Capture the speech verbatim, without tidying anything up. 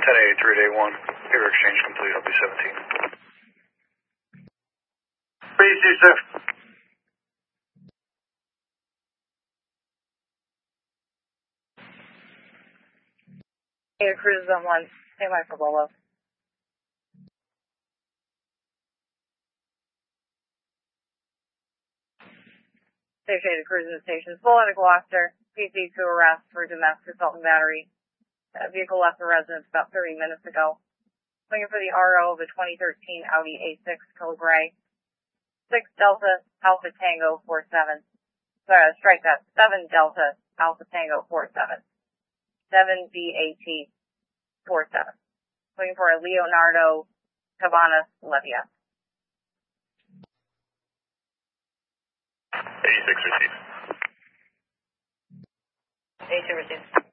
ten eighty-three day one. Paper exchange complete, I'll be seventeen. Please do, sir. Hey, cruises on one. Hey, Mike for Bolo. Associated Cruising Stations. Full at a Gloucester. P C to arrest for domestic assault and battery. That vehicle left the residence about thirty minutes ago. Looking for the R O of a twenty thirteen Audi A six color gray. six Delta Alpha Tango four seven. Sorry, strike that. seven Delta Alpha Tango four seven. seven B A T four seven. Looking for a Leonardo Cabanas Levia. eighty-six received. eighty-two received.